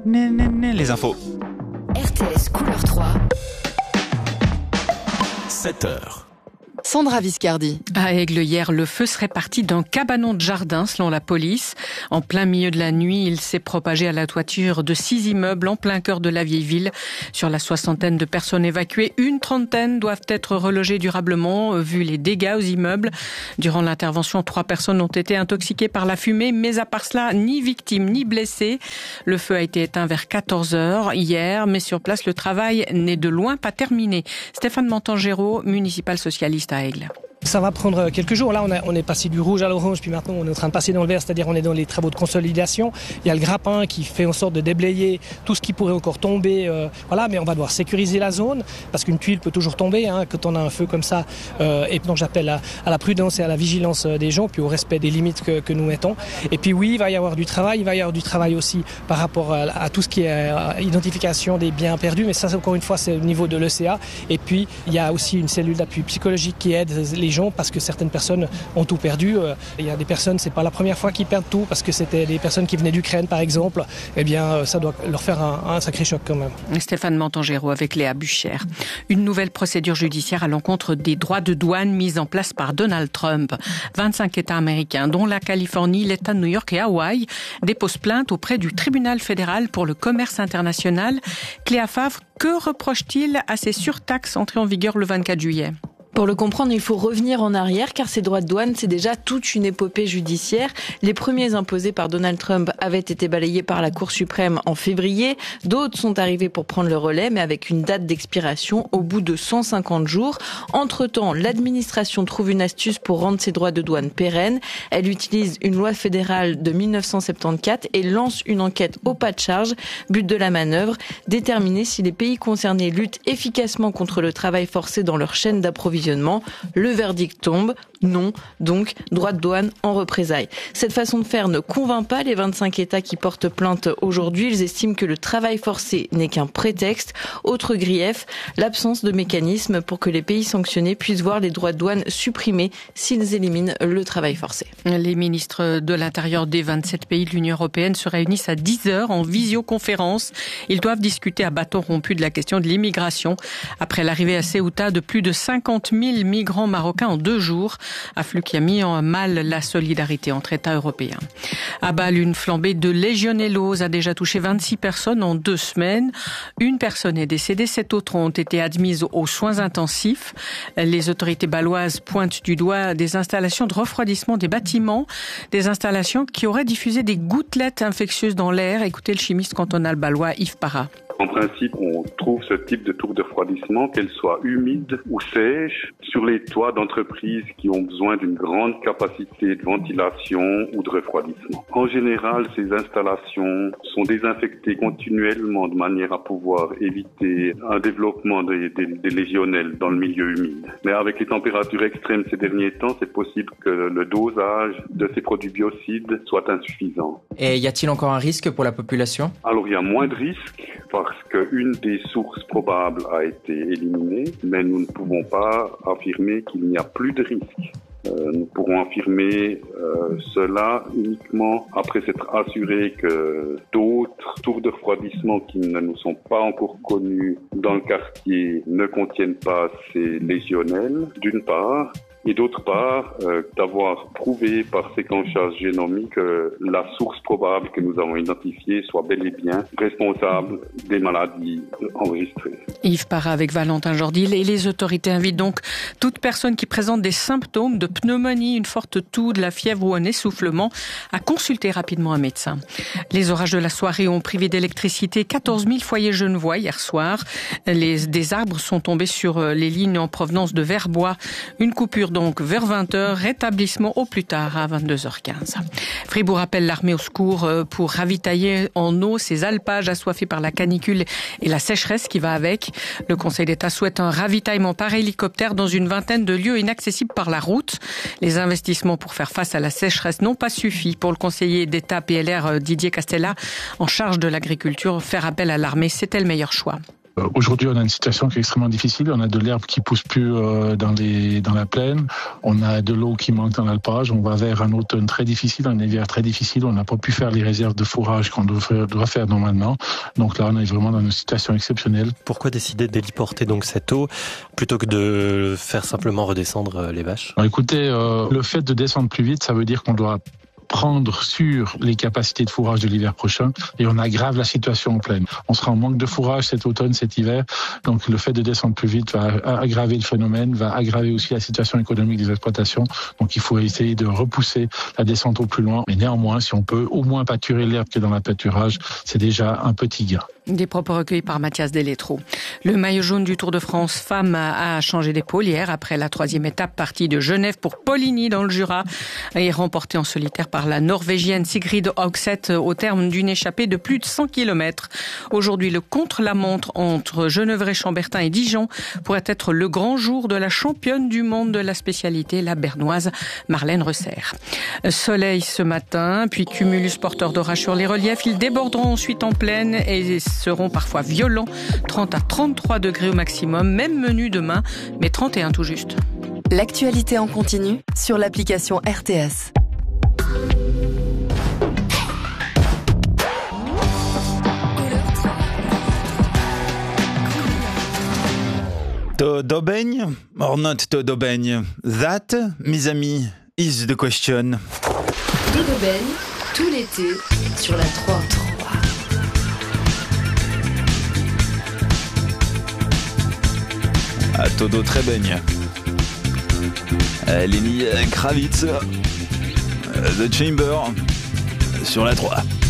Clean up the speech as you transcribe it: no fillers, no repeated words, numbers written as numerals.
Les infos. RTS Couleur 3. 7h. Sandra Viscardi. À Aigle, hier, le feu serait parti d'un cabanon de jardin, selon la police. En plein milieu de la nuit, il s'est propagé à la toiture de 6 immeubles en plein cœur de la vieille ville. Sur la 60aine de personnes évacuées, une 30aine doivent être relogées durablement, vu les dégâts aux immeubles. Durant l'intervention, 3 personnes ont été intoxiquées par la fumée, mais à part cela, ni victimes ni blessés. Le feu a été éteint vers 14h hier, mais sur place, le travail n'est de loin pas terminé. Stéphane Montangero, municipal socialiste à Aigle. Ça va prendre quelques jours. Là, on est passé du rouge à l'orange, puis maintenant on est en train de passer dans le vert, c'est-à-dire on est dans les travaux de consolidation. Il y a le grappin qui fait en sorte de déblayer tout ce qui pourrait encore tomber. Mais on va devoir sécuriser la zone, parce qu'une tuile peut toujours tomber quand on a un feu comme ça. Et donc j'appelle à la prudence et à la vigilance des gens, puis au respect des limites que nous mettons. Et puis oui, il va y avoir du travail. Il va y avoir du travail aussi par rapport à tout ce qui est identification des biens perdus. Mais ça, encore une fois, c'est au niveau de l'ECA. Et puis, il y a aussi une cellule d'appui psychologique qui aide les gens, parce que certaines personnes ont tout perdu. Il y a des personnes, c'est pas la première fois qu'ils perdent tout, parce que c'était des personnes qui venaient d'Ukraine par exemple. Eh bien, ça doit leur faire un sacré choc quand même. Stéphane Montangero avec Léa Buchère. Une nouvelle procédure judiciaire à l'encontre des droits de douane mise en place par Donald Trump. 25 États américains, dont la Californie, l'État de New York et Hawaï, déposent plainte auprès du tribunal fédéral pour le commerce international. Cléa Favre, que reproche-t-il à ces surtaxes entrées en vigueur le 24 juillet ? Pour le comprendre, il faut revenir en arrière, car ces droits de douane, c'est déjà toute une épopée judiciaire. Les premiers imposés par Donald Trump avaient été balayés par la Cour suprême en février. D'autres sont arrivés pour prendre le relais, mais avec une date d'expiration au bout de 150 jours. Entre-temps, l'administration trouve une astuce pour rendre ces droits de douane pérennes. Elle utilise une loi fédérale de 1974 et lance une enquête au pas de charge. But de la manœuvre, déterminer si les pays concernés luttent efficacement contre le travail forcé dans leur chaîne d'approvisionnement. Le verdict tombe, non, donc droit de douane en représailles. Cette façon de faire ne convainc pas les 25 États qui portent plainte aujourd'hui. Ils estiment que le travail forcé n'est qu'un prétexte. Autre grief, l'absence de mécanisme pour que les pays sanctionnés puissent voir les droits de douane supprimés s'ils éliminent le travail forcé. Les ministres de l'Intérieur des 27 pays de l'Union européenne se réunissent à 10h en visioconférence. Ils doivent discuter à bâton rompu de la question de l'immigration. Après l'arrivée à Ceuta de plus de 50 000 migrants marocains en 2 jours, afflux qui a mis en mal la solidarité entre États européens. À Bâle, une flambée de légionellose a déjà touché 26 personnes en 2 semaines. Une personne est décédée, 7 autres ont été admises aux soins intensifs. Les autorités bâloises pointent du doigt des installations de refroidissement des bâtiments, des installations qui auraient diffusé des gouttelettes infectieuses dans l'air. Écoutez le chimiste cantonal bâlois Yves Parra. En principe, on trouve ce type de tour de refroidissement, qu'elle soit humide ou sèche, sur les toits d'entreprises qui ont besoin d'une grande capacité de ventilation ou de refroidissement. En général, ces installations sont désinfectées continuellement de manière à pouvoir éviter un développement des légionnelles dans le milieu humide. Mais avec les températures extrêmes ces derniers temps, c'est possible que le dosage de ces produits biocides soit insuffisant. Et y a-t-il encore un risque pour la population ? Alors, il y a moins de risques parce qu'une des sources probables a été éliminée, mais nous ne pouvons pas affirmer qu'il n'y a plus de risque. Nous pourrons affirmer cela uniquement après s'être assuré que d'autres tours de refroidissement qui ne nous sont pas encore connus dans le quartier ne contiennent pas ces légionnelles, d'une part, et d'autre part, d'avoir prouvé par séquençage génomique que la source probable que nous avons identifiée soit bel et bien responsable des maladies enregistrées. Yves Parra avec Valentin Jordil, et les autorités invitent donc toute personne qui présente des symptômes de pneumonie, une forte toux, de la fièvre ou un essoufflement à consulter rapidement un médecin. Les orages de la soirée ont privé d'électricité 14 000 foyers genevois hier soir. Des arbres sont tombés sur les lignes en provenance de Verbois. Une coupure donc vers 20h, rétablissement au plus tard à 22h15. Fribourg appelle l'armée au secours pour ravitailler en eau ses alpages assoiffés par la canicule et la sécheresse qui va avec. Le Conseil d'État souhaite un ravitaillement par hélicoptère dans une vingtaine de lieux inaccessibles par la route. Les investissements pour faire face à la sécheresse n'ont pas suffi pour le conseiller d'État PLR Didier Castella en charge de l'agriculture. Faire appel à l'armée, c'était le meilleur choix. Aujourd'hui, on a une situation qui est extrêmement difficile. On a de l'herbe qui pousse plus dans la plaine. On a de l'eau qui manque dans l'alpage. On va vers un automne très difficile, un hiver très difficile. On n'a pas pu faire les réserves de fourrage qu'on doit faire normalement. Donc là, on est vraiment dans une situation exceptionnelle. Pourquoi décider d'héliporter donc cette eau plutôt que de faire simplement redescendre les vaches ? Alors, écoutez, le fait de descendre plus vite, ça veut dire qu'on doit prendre sur les capacités de fourrage de l'hiver prochain et on aggrave la situation en plaine. On sera en manque de fourrage cet automne, cet hiver, donc le fait de descendre plus vite va aggraver le phénomène, va aggraver aussi la situation économique des exploitations, donc il faut essayer de repousser la descente au plus loin, mais néanmoins, si on peut au moins pâturer l'herbe qui est dans la pâturage, c'est déjà un petit gain. Des propos recueillis par Mathias Delétro. Le maillot jaune du Tour de France femmes a changé d'épaule hier après la 3e étape partie de Genève pour Poligny dans le Jura et remportée en solitaire par la Norvégienne Sigrid Høgseth au terme d'une échappée de plus de 100 km. Aujourd'hui, le contre-la-montre entre Genevrey-Chambertin et Dijon pourrait être le grand jour de la championne du monde de la spécialité, la bernoise Marlène Reusser. Soleil ce matin, puis cumulus porteur d'orage sur les reliefs. Ils déborderont ensuite en plaine et seront parfois violents, 30 à 33 degrés au maximum, même menu demain, mais 31 tout juste. L'actualité en continu sur l'application RTS. To dobeń or not to dobeń? That, mes amis, is the question. De d'aubaine, tout l'été, sur la 3. A todo trebeń. Lenny Kravitz, The Chamber, sur la 3.